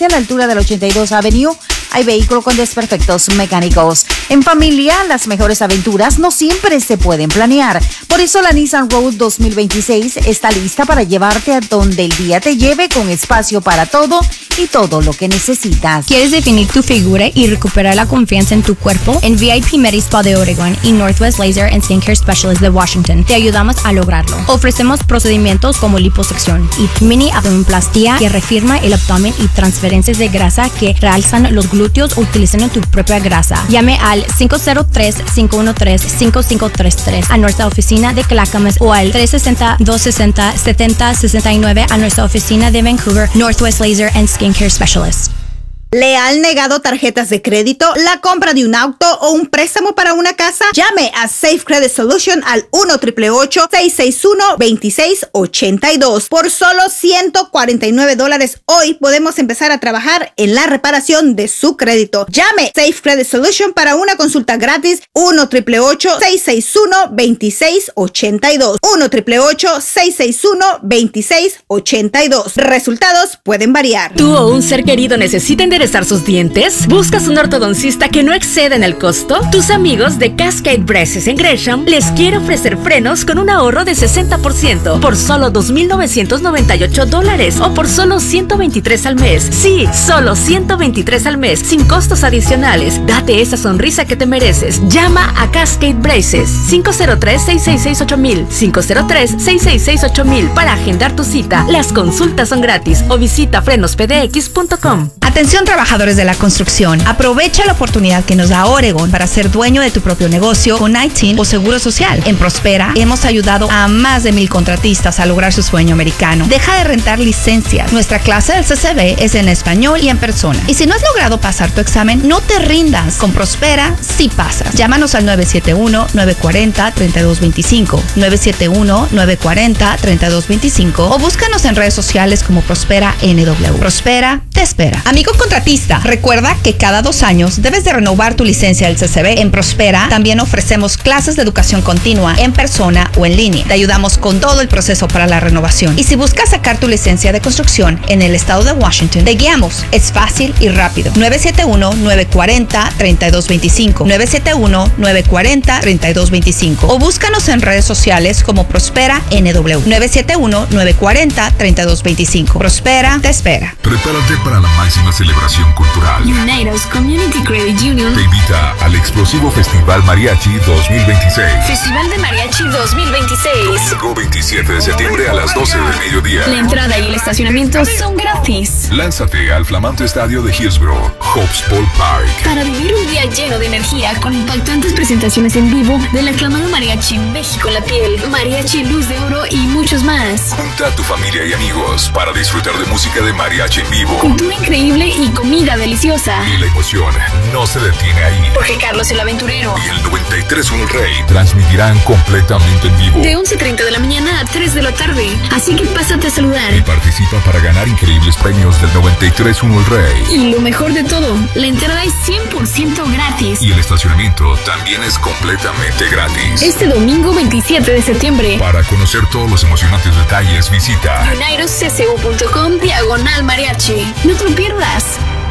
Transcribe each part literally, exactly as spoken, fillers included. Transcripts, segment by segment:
hacia la altura del ochenta y dos Avenue hay vehículo con desperfectos mecánicos. En familia, las mejores aventuras no siempre se pueden planear. Por eso la Nissan Road dos mil veintiséis está lista para llevarte a donde el día te lleve, con espacio para todo y todo lo que necesitas. ¿Quieres definir tu figura y recuperar la confianza en tu cuerpo? En V I P Med Spa de Oregon y Northwest Laser and Skincare Specialist de Washington te ayudamos a lograrlo. Ofrecemos procedimientos como liposucción y mini abdominoplastia, que reafirma el abdomen, y transferencias de grasa que realzan los glúteos utilizando tu propia grasa. Llame al cinco cero tres, cinco uno tres, cinco cinco tres tres a nuestra oficina de Clackamas o al tres seis cero, dos seis cero, siete cero seis nueve a nuestra oficina de Vancouver, Northwest Laser and Skincare Specialist. ¿Le han negado tarjetas de crédito, la compra de un auto o un préstamo para una casa? Llame a Safe Credit Solution al uno, ocho ocho ocho, seis seis uno, dos seis ocho dos. Por solo ciento cuarenta y nueve dólares hoy podemos empezar a trabajar en la reparación de su crédito. Llame Safe Credit Solution para una consulta gratis. uno, ocho ocho ocho, seis seis uno, dos seis ocho dos. uno, ocho ocho ocho, seis seis uno, dos seis ocho dos. Resultados pueden variar. ¿Tú o un ser querido necesita enderezar sus dientes? ¿Buscas un ortodoncista que no exceda en el costo? Tus amigos de Cascade Braces en Gresham les quiere ofrecer frenos con un ahorro de sesenta por ciento por solo dos mil novecientos noventa y ocho dólares o por solo ciento veintitrés al mes. Sí, solo ciento veintitrés al mes, sin costos adicionales. Date esa sonrisa que te mereces. Llama a Cascade Braces cinco cero tres, seis seis seis, ocho mil, cinco cero tres, seis seis seis, ocho mil para agendar tu cita. Las consultas son gratis o visita frenos p d x punto com. Atención, trabajadores de la construcción. Aprovecha la oportunidad que nos da Oregon para ser dueño de tu propio negocio con I T I N o Seguro Social. En Prospera hemos ayudado a más de mil contratistas a lograr su sueño americano. Deja de rentar licencias. Nuestra clase del C C B es en español y en persona. Y si no has logrado pasar tu examen, no te rindas. Con Prospera sí pasas. Llámanos al nueve siete uno, nueve cuatro cero, tres dos dos cinco, nueve siete uno, nueve cuatro cero, tres dos dos cinco o búscanos en redes sociales como Prospera N W. Prospera te espera. Amigo contratista, recuerda que cada dos años debes de renovar tu licencia del C C B. En Prospera también ofrecemos clases de educación continua en persona o en línea. Te ayudamos con todo el proceso para la renovación. Y si buscas sacar tu licencia de construcción en el estado de Washington, te guiamos. Es fácil y rápido. nueve siete uno, nueve cuatro cero, tres dos dos cinco, nueve siete uno, nueve cuatro cero, tres dos dos cinco o búscanos en redes sociales como Prospera N W. nueve siete uno, nueve cuatro cero, tres dos dos cinco. Prospera te espera. Prepárate para la máxima celebración cultural. Unidos Community Credit Union te invita al explosivo Festival Mariachi dos mil veintiséis. Festival de Mariachi dos mil veintiséis. Domingo veintisiete de septiembre a las doce del mediodía. La entrada y el estacionamiento son gratis. Lánzate al flamante estadio de Hillsborough, Hobbs Ballpark, para vivir un día lleno de energía con impactantes presentaciones en vivo del aclamado Mariachi México en la piel, Mariachi Luz de Oro y muchos más. Junta a tu familia y amigos para disfrutar de música de mariachi en vivo, cultura increíble y comida deliciosa. Y la emoción no se detiene ahí. Jorge Carlos el Aventurero y el noventa y tres punto uno Rey transmitirán completamente en vivo de once treinta de la mañana a tres de la tarde. Así que pásate a saludar y participa para ganar increíbles premios del noventa y tres punto uno Rey. Y lo mejor de todo, la entrada es cien por ciento gratis. Y el estacionamiento también es completamente gratis. Este domingo veintisiete de septiembre. Para conocer todos los emocionantes detalles, visita unidos c c u punto com diagonal mariachi. No te lo pierdas.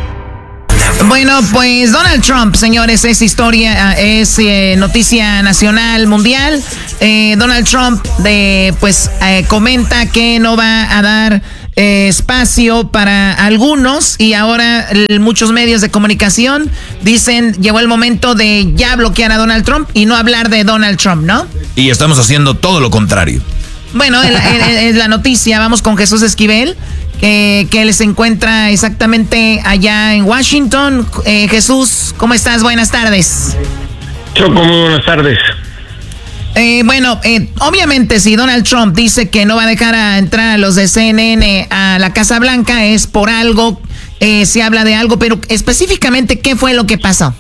Bueno, pues Donald Trump, señores, es historia, es eh, noticia nacional, mundial. Eh, Donald Trump de, pues eh, comenta que no va a dar eh, espacio para algunos y ahora eh, muchos medios de comunicación dicen llegó el momento de ya bloquear a Donald Trump y no hablar de Donald Trump, ¿no? Y estamos haciendo todo lo contrario. Bueno, es la, es la noticia. Vamos con Jesús Esquivel, eh, que él se encuentra exactamente allá en Washington. Eh, Jesús, ¿cómo estás? Buenas tardes. Choco, muy buenas tardes. Eh, bueno, eh, obviamente si Donald Trump dice que no va a dejar a entrar a los de C N N a la Casa Blanca es por algo, eh, se habla de algo, pero específicamente, ¿qué fue lo que pasó?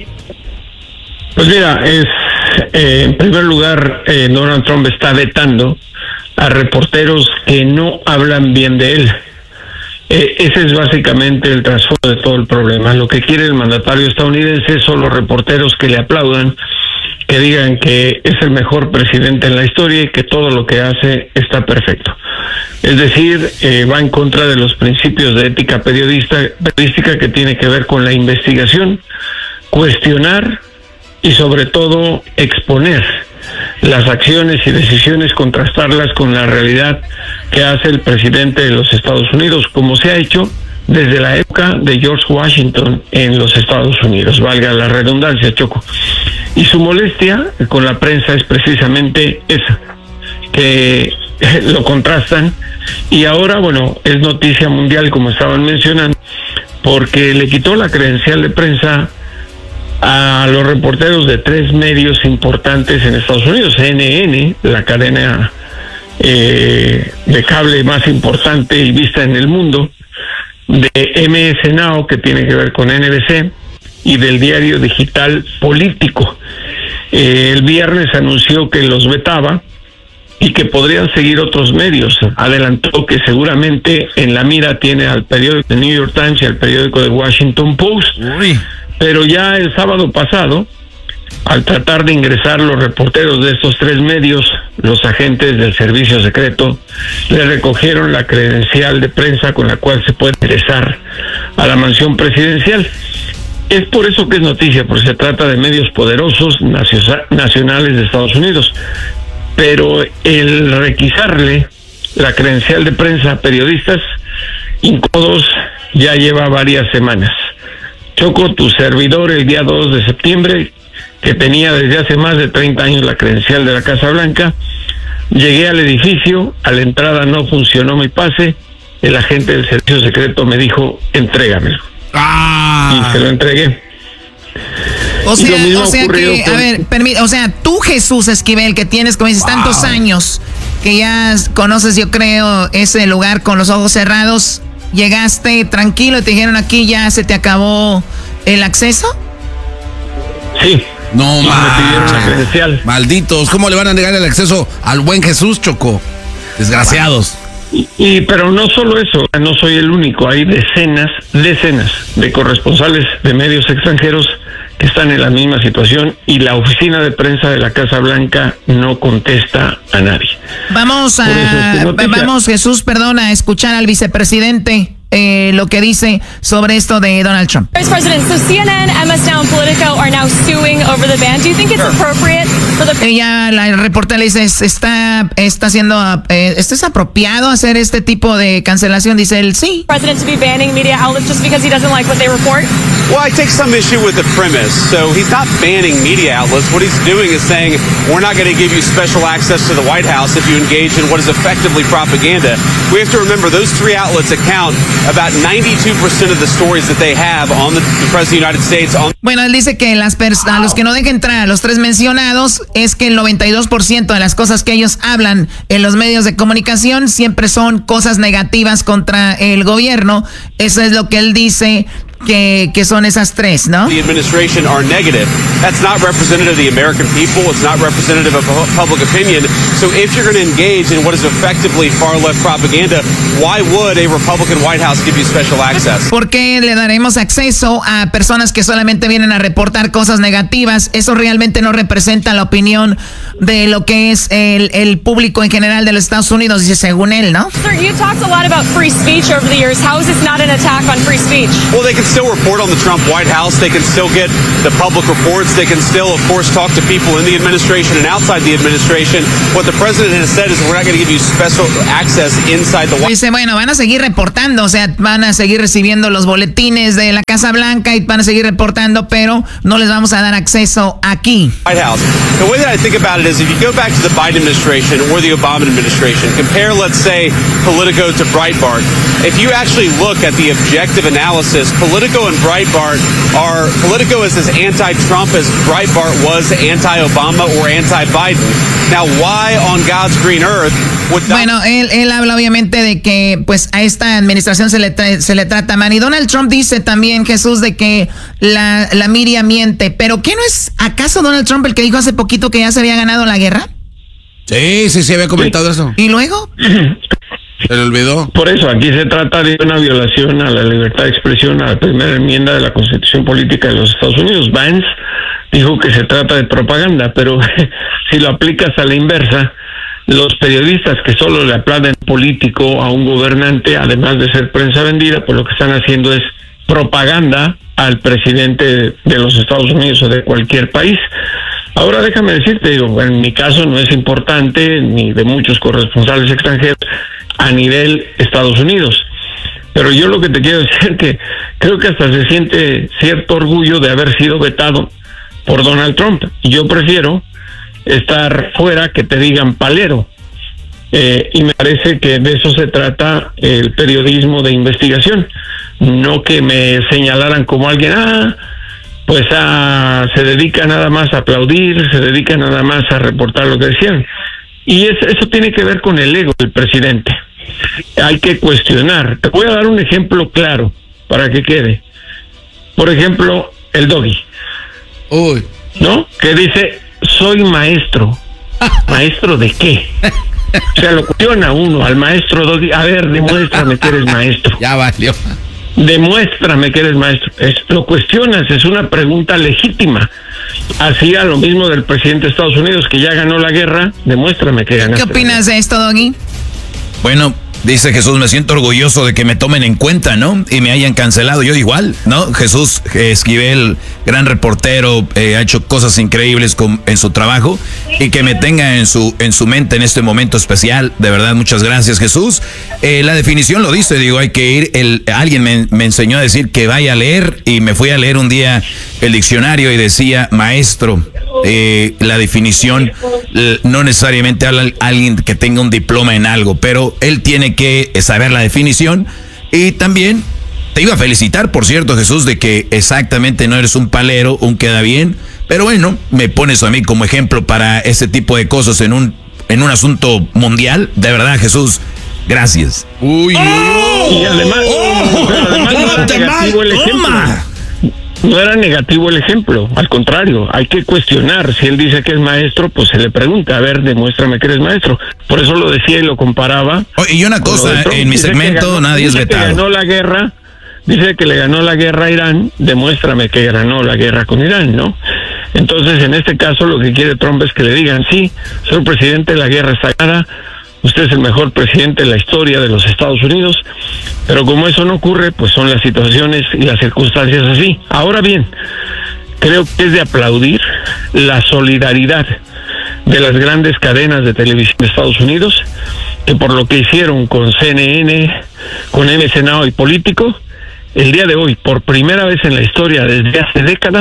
Pues mira, es eh, en primer lugar, eh, Donald Trump está vetando a reporteros que no hablan bien de él. Eh, ese es básicamente el trasfondo de todo el problema. Lo que quiere el mandatario estadounidense son los reporteros que le aplaudan que digan que es el mejor presidente en la historia y que todo lo que hace está perfecto. Es decir, eh, va en contra de los principios de ética periodista, periodística que tiene que ver con la investigación, cuestionar y sobre todo exponer las acciones y decisiones, contrastarlas con la realidad que hace el presidente de los Estados Unidos, como se ha hecho desde la época de George Washington en los Estados Unidos, valga la redundancia, Choco. Y su molestia con la prensa es precisamente esa, que lo contrastan, y ahora, bueno, es noticia mundial, como estaban mencionando, porque le quitó la credencial de prensa a los reporteros de tres medios importantes en Estados Unidos. C N N, la cadena eh, de cable más importante y vista en el mundo, de M S Now, que tiene que ver con N B C, y del diario digital Político. Eh, el viernes anunció que los vetaba y que podrían seguir otros medios. Adelantó que seguramente en la mira tiene al periódico The New York Times y al periódico The Washington Post. Uy. Pero ya el sábado pasado, al tratar de ingresar los reporteros de estos tres medios, los agentes del servicio secreto le recogieron la credencial de prensa con la cual se puede ingresar a la mansión presidencial. Es por eso que es noticia, porque se trata de medios poderosos nacionales de Estados Unidos. Pero el requisarle la credencial de prensa a periodistas incómodos ya lleva varias semanas. Choco, tu servidor, el día dos de septiembre, que tenía desde hace más de treinta años la credencial de la Casa Blanca, llegué al edificio, a la entrada no funcionó mi pase, el agente del servicio secreto me dijo, entrégamelo. Ah. Y se lo entregué. O sea, o sea que, con... a ver, permí- o sea, tú, Jesús Esquivel, que tienes, como dices, wow, tantos años, que ya conoces, yo creo, ese lugar con los ojos cerrados, llegaste tranquilo y te dijeron, aquí ya se te acabó el acceso. Sí. No, man. Malditos, ¿cómo le van a negar el acceso al buen Jesús, Choco? Desgraciados. Y, y pero no solo eso, no soy el único, hay decenas, decenas de corresponsales de medios extranjeros que están en la misma situación y la oficina de prensa de la Casa Blanca no contesta a nadie. Vamos a, vamos Jesús, perdón, a escuchar al vicepresidente eh, lo que dice sobre esto de Donald Trump. Vice President, so C N N, M S Now and Politico are now suing over the ban. Do you think it's appropriate for the... Ella, la reportera, le dice, está, está siendo, eh, ¿esto es apropiado hacer este tipo de cancelación? Dice él, sí. President to be banning media outlets just because he doesn't like what they report? Well, I take some issue with the premise. So he's not banning media outlets. What he's doing is saying, we're not going to give you special access to the White House if you engage in what is effectively propaganda. We have to remember those three outlets account about ninety-two percent of the stories that they have on the, the President of the United States. On... Bueno, él dice que las pers- a los que no dejen entrar a los tres mencionados es que el noventa y dos por ciento de las cosas que ellos hablan en los medios de comunicación siempre son cosas negativas contra el gobierno. Eso es lo que él dice. Que, que son esas tres, ¿no? The administration are negative. That's not representative of the American people. It's not representative of public opinion. So if you're going to engage in what is effectively far-left propaganda, why would a Republican White House give you special access? ¿Por qué le daremos acceso a personas que solamente vienen a reportar cosas negativas? Eso realmente no representa la opinión de lo que es el, el público en general de los Estados Unidos, dice según él, ¿no? Sir, you talked a lot about free speech over the years. How is this not an attack on free speech? Well, they can still report on the Trump White House. They can still get the public reports. They can still, of course, talk to people in the administration and outside the administration. What the president has said is we're not going to give you special access inside the White House. Dice, bueno, van a seguir reportando, o sea, van a seguir recibiendo los boletines de la Casa Blanca y van a seguir reportando, pero no les vamos a dar acceso aquí. White House. The way that I think about it is if you go back to the Biden administration or the Obama administration, compare, let's say, Politico to Breitbart. If you actually look at the objective analysis, Politico and Breitbart are, Politico is as anti-Trump as Breitbart was anti-Obama or anti-Biden. Now, why on God's green earth would that... Bueno, él, él habla obviamente de que pues a esta administración se le, tra- se le trata mal. Y Donald Trump dice también, Jesús, de que la, la media miente. ¿Pero qué no es acaso Donald Trump el que dijo hace poquito que ya se había ganado la guerra? Sí, sí, sí, había comentado eso. ¿Y luego? Se le olvidó. Por eso, aquí se trata de una violación a la libertad de expresión, a la primera enmienda de la Constitución Política de los Estados Unidos. Vance dijo que se trata de propaganda, pero si lo aplicas a la inversa, los periodistas que solo le aplauden político a un gobernante, además de ser prensa vendida, pues lo que están haciendo es propaganda al presidente de los Estados Unidos o de cualquier país. Ahora déjame decirte, digo, en mi caso no es importante, ni de muchos corresponsales extranjeros, a nivel Estados Unidos. Pero yo lo que te quiero decir es que creo que hasta se siente cierto orgullo de haber sido vetado por Donald Trump. Y yo prefiero estar fuera que te digan palero. Eh, y me parece que de eso se trata el periodismo de investigación. No que me señalaran como alguien, ah, pues ah, se dedica nada más a aplaudir, se dedica nada más a reportar lo que decían. Y es, eso tiene que ver con el ego del presidente. Hay que cuestionar. Te voy a dar un ejemplo claro para que quede. Por ejemplo, el Doggy. Uy. ¿No? Que dice, soy maestro. ¿Maestro de qué? O sea, lo cuestiona uno al maestro Doggy. A ver, demuéstrame que eres maestro. Ya valió. Demuéstrame que eres maestro. Es, lo cuestionas, es una pregunta legítima. Hacía lo mismo del presidente de Estados Unidos, que ya ganó la guerra. Demuéstrame que ganaste. ¿Qué opinas de esto, Doggy? Bueno, dice Jesús, me siento orgulloso de que me tomen en cuenta, ¿no? Y me hayan cancelado. Yo igual, ¿no? Jesús Esquivel, gran reportero, eh, ha hecho cosas increíbles con, en su trabajo, y que me tenga en su, en su mente en este momento especial. De verdad, muchas gracias, Jesús. Eh, la definición lo dice, digo, hay que ir. El, alguien me, me enseñó a decir que vaya a leer, y me fui a leer un día el diccionario y decía maestro. Eh, la definición eh, no necesariamente habla alguien que tenga un diploma en algo, pero él tiene que saber la definición. Y también te iba a felicitar, por cierto, Jesús, de que exactamente no eres un palero, un queda bien, pero bueno, me pones a mí como ejemplo para ese tipo de cosas en un, en un asunto mundial. De verdad, Jesús, gracias. Uy, oh, y además, oh, además no era negativo el ejemplo. No era negativo el ejemplo, al contrario, hay que cuestionar. Si él dice que es maestro, pues se le pregunta, a ver, demuéstrame que eres maestro. Por eso lo decía y lo comparaba. Oh, y una cosa, en mi dice segmento ganó, nadie es vetado. Que ganó la guerra, dice que le ganó la guerra a Irán, demuéstrame que ganó la guerra con Irán, ¿no? Entonces, en este caso, lo que quiere Trump es que le digan, sí, señor presidente, la guerra está ganada, usted es el mejor presidente de la historia de los Estados Unidos, pero como eso no ocurre, pues son las situaciones y las circunstancias así. Ahora bien, creo que es de aplaudir la solidaridad de las grandes cadenas de televisión de Estados Unidos, que por lo que hicieron con C N N, con M S Now y Político, el día de hoy, por primera vez en la historia desde hace décadas,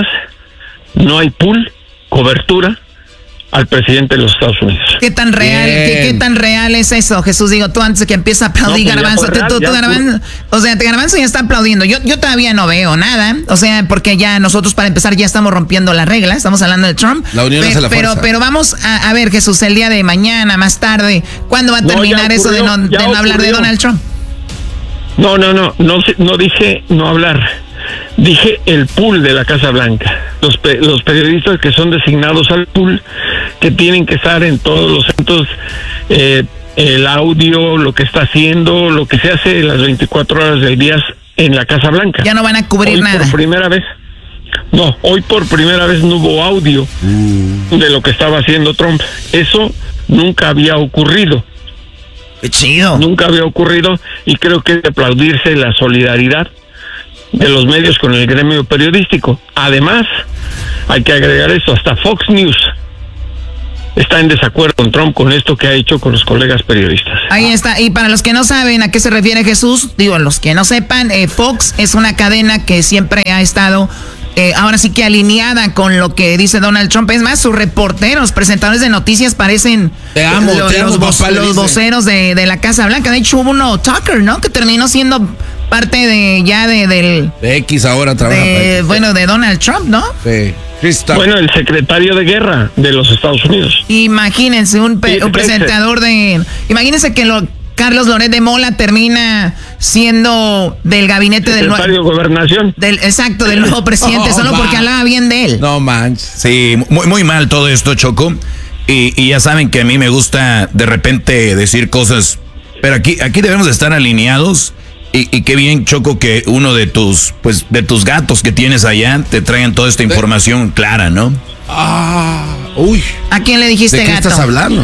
no hay pool, cobertura al presidente de los Estados Unidos. ¿Qué tan real, ¿qué, qué tan real es eso, Jesús? Digo, tú antes de que empiece a aplaudir, no, pues Garbanzo, real, tú, tú, Garbanzo, o sea, te Garbanzo ya está aplaudiendo. Yo, yo todavía no veo nada, o sea, porque ya nosotros para empezar ya estamos rompiendo la regla, estamos hablando de Trump. La unión pero, hace la pero, fuerza. pero vamos a, a ver, Jesús, el día de mañana, más tarde, ¿cuándo va a terminar no, eso de no, de no hablar de Donald Trump? No, no, no, no, no dije no hablar. Dije el pool de la Casa Blanca, los, pe los periodistas que son designados al pool, que tienen que estar en todos los centros, eh, el audio, lo que está haciendo, lo que se hace las veinticuatro horas del día en la Casa Blanca. Ya no van a cubrir hoy nada. Por primera vez, no, hoy por primera vez no hubo audio mm. de lo que estaba haciendo Trump. Eso nunca había ocurrido. Qué chido. Nunca había ocurrido y creo que es de aplaudirse la solidaridad de los medios con el gremio periodístico. Además, hay que agregar esto, hasta Fox News está en desacuerdo con Trump con esto que ha hecho con los colegas periodistas. Ahí está, y para los que no saben a qué se refiere Jesús, digo, los que no sepan, eh, Fox es una cadena que siempre ha estado eh, ahora sí que alineada con lo que dice Donald Trump. Es más, sus reporteros, presentadores de noticias parecen te amo, lo, te los, amo, vo papá, los voceros de, de la Casa Blanca. De hecho, hubo uno, Tucker, ¿no? Que terminó siendo parte de ya de del de X ahora trabaja de, para X. Bueno, de Donald Trump, ¿no? Sí. Bueno, el secretario de guerra de los Estados Unidos. Imagínense un, pe un presentador de imagínense que lo Carlos Loret de Mola termina siendo del gabinete del nuevo secretario de gobernación. Del exacto, del nuevo presidente, oh, solo man. porque hablaba bien de él. No manches. Sí, muy muy mal todo esto, Choco. Y, y ya saben que a mí me gusta de repente decir cosas, pero aquí aquí debemos de estar alineados. Y, y qué bien, Choco, que uno de tus, pues, de tus gatos que tienes allá te traigan toda esta información clara, ¿no? Ah, uy. ¿A quién le dijiste gato? ¿De qué gato? estás hablando?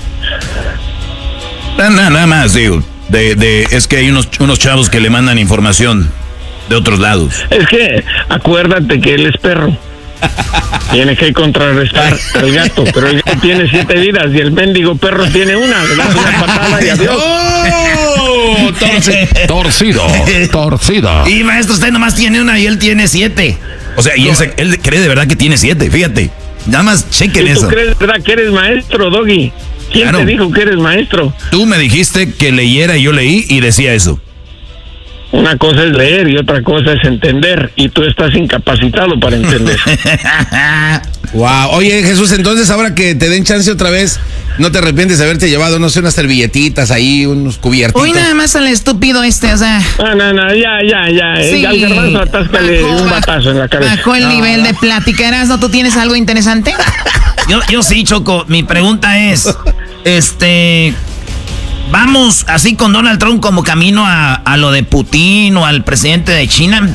Nada, nada más, digo. De, de, es que hay unos, unos chavos que le mandan información de otros lados. Es que acuérdate que él es perro. Tiene que contrarrestar al gato, pero el gato tiene siete vidas y el mendigo perro tiene una. Le das una patada y adiós. ¡Oh! Torci- torcido, torcido. Y maestro, usted nomás tiene una y él tiene siete. O sea, y él, se, él cree de verdad que tiene siete, fíjate. Nada más chequen ¿Y tú eso. crees de verdad que eres maestro, Doggy? ¿Quién Claro. te dijo que eres maestro? Tú me dijiste que leyera y yo leí y decía eso. Una cosa es leer y otra cosa es entender, y tú estás incapacitado para entender. Wow. Oye, Jesús, entonces ahora que te den chance otra vez, ¿no te arrepientes de haberte llevado, no sé, unas servilletitas ahí, unos cubiertitos? Uy, nada más al estúpido este, o sea. No, no, no, ya, ya, ya. Sí. Al garbanzo atáscale Bajó, un batazo en la cabeza. Bajó el No. nivel de plática. Erasmo, ¿tú tienes algo interesante? Yo, yo sí, Choco. Mi pregunta es, este, ¿vamos así con Donald Trump como camino a, a lo de Putin o al presidente de China?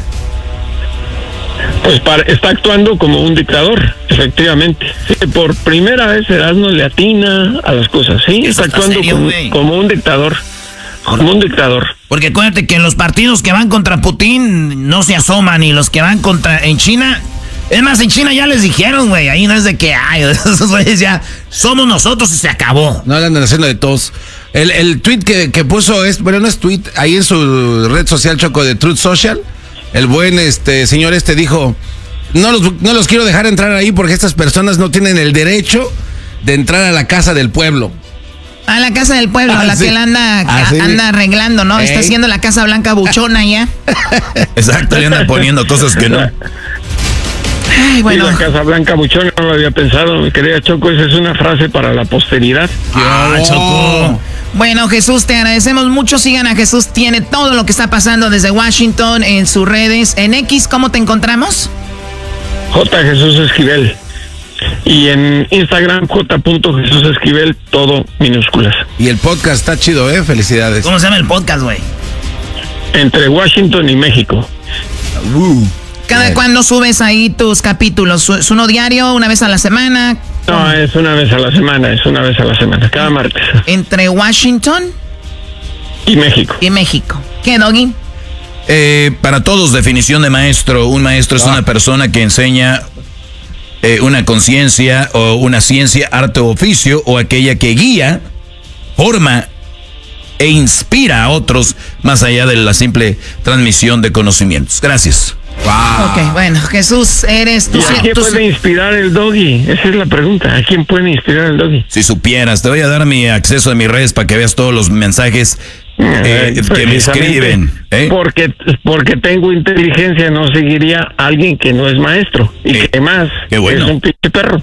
Pues para, está actuando como un dictador, efectivamente. Sí, por primera vez Erasmo le atina a las cosas, ¿sí? Está actuando serio, como, güey? como un dictador. Como un dictador. Porque acuérdate que los partidos que van contra Putin no se asoman, y los que van contra en China, es más, en China ya les dijeron, güey, ahí no es de que, ay, esos güeyes ya somos nosotros y se acabó. No le andan haciendo de todos. El, el tweet que, que puso es, bueno, no es tweet, ahí en su red social, Choco, de Truth Social, el buen este señor este dijo, no los, no los quiero dejar entrar ahí porque estas personas no tienen el derecho de entrar a la casa del pueblo. A la casa del pueblo, Ah, la sí. que él anda, Ah, sí. anda arreglando, ¿no? Ey. Está haciendo la Casa Blanca buchona ya. Exacto, le andan poniendo cosas que no. Ay, bueno. Y la Casa Blanca Buchona no lo había pensado, mi querida Choco, esa es una frase para la posteridad. Ah, Choco. Bueno, Jesús, te agradecemos mucho. Sigan a Jesús, tiene todo lo que está pasando desde Washington en sus redes. En X, ¿cómo te encontramos? J. Jesús Esquivel. Y en Instagram, J. Jesús Esquivel, todo minúsculas. Y el podcast está chido, ¿eh? Felicidades. ¿Cómo se llama el podcast, güey? Entre Washington y México. Uh, ¿Cada cuándo subes ahí tus capítulos? ¿Es uno diario, una vez a la semana? No, es una vez a la semana, es una vez a la semana, cada martes. Entre Washington y México. Y México. ¿Qué, Doggy? Eh, para todos, definición de maestro. Un maestro es una persona que enseña eh, una conciencia o una ciencia, arte o oficio, o aquella que guía, forma e inspira a otros más allá de la simple transmisión de conocimientos. Gracias. Wow. Ok, bueno, Jesús, eres tú. ¿Y a quién tú- puede inspirar el Doggy? Esa es la pregunta. ¿A quién puede inspirar el Doggy? Si supieras, te voy a dar mi acceso a mis redes para que veas todos los mensajes eh, que me Precisamente escriben. ¿eh? Porque, porque tengo inteligencia, no seguiría a alguien que no es maestro. Y que además qué bueno. es un pinche perro.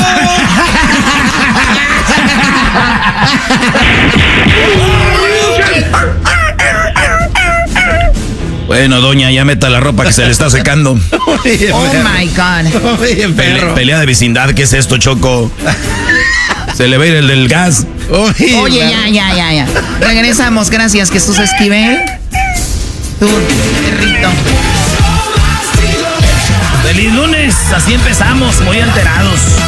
Bueno, doña, ya meta la ropa que se le está secando. Oh my God. Pele- pelea de vecindad, ¿qué es esto, Choco? Se le va a ir el del gas. Oye, ya, ya, ya, ya. Regresamos. Gracias, Jesús Esquivel. Tu perrito. Feliz lunes, así empezamos, muy alterados.